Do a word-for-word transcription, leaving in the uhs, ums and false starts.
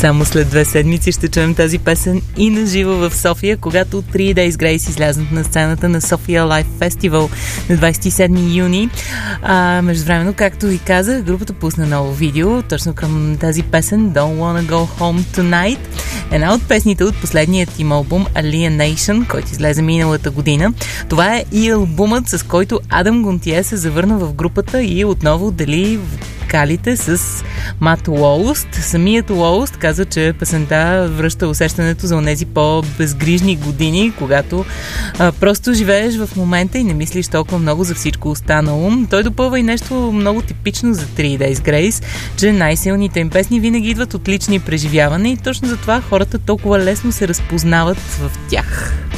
Само след две седмици ще чуем тази песен и на живо в София, когато Three Days Grace излязат на сцената на София Live Festival на двадесет и седми юни. А, междувременно, както ви казах, групата пусна ново видео точно към тази песен Don't Wanna Go Home Tonight. Една от песните от последният им албум Alienation, който излезе миналата година. Това е и албумът, с който Адам Гонтие се завърна в групата и отново дели вокалите с Мат Уолст. Самият Уолст каза, че песента връща усещането за онези по-безгрижни години, когато а, просто живееш в момента и не мислиш толкова много за всичко останало. Той допълва и нещо много типично за Three Days Grace, че най-силните им песни винаги идват от лични преживявания и точно затова хората толкова лесно се разпознават в тях.